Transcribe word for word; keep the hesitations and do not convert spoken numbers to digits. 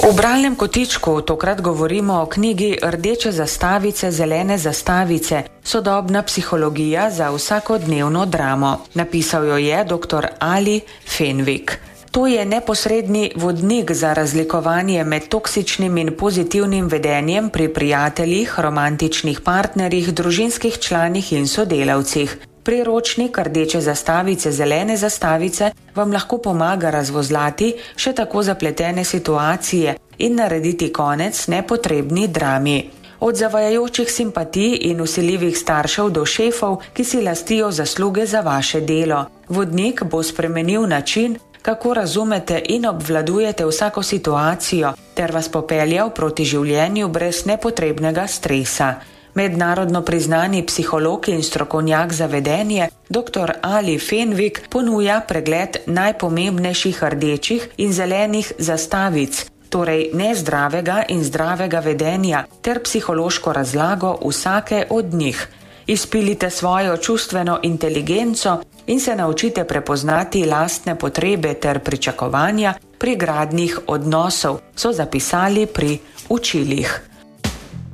V bralnem kotičku tokrat govorimo o knjigi Rdeče zastavice, zelene zastavice, sodobna psihologija za vsakodnevno dramo. Napisal jo je doktor Ali Fenwick. To je neposredni vodnik za razlikovanje med toksičnim in pozitivnim vedenjem pri prijateljih, romantičnih partnerjih, družinskih članih in sodelavcih. Priročnik Rdeče zastavice, zelene zastavice vam lahko pomaga razvozlati še tako zapletene situacije in narediti konec nepotrebni drami. Od zavajajočih simpatij in vsiljivih staršev do šefov, ki si lastijo zasluge za vaše delo. Vodnik bo spremenil način, kako razumete in obvladujete vsako situacijo, ter vas popeljal proti življenju brez nepotrebnega stresa. Mednarodno priznani psiholog in strokovnjak za vedenje, doktor Ali Fenwick, ponuja pregled najpomembnejših rdečih in zelenih zastavic, torej nezdravega in zdravega vedenja, ter psihološko razlago vsake od njih. Izpilite svojo čustveno inteligenco in se naučite prepoznati lastne potrebe ter pričakovanja pri gradnjih odnosov, so zapisali pri učilih.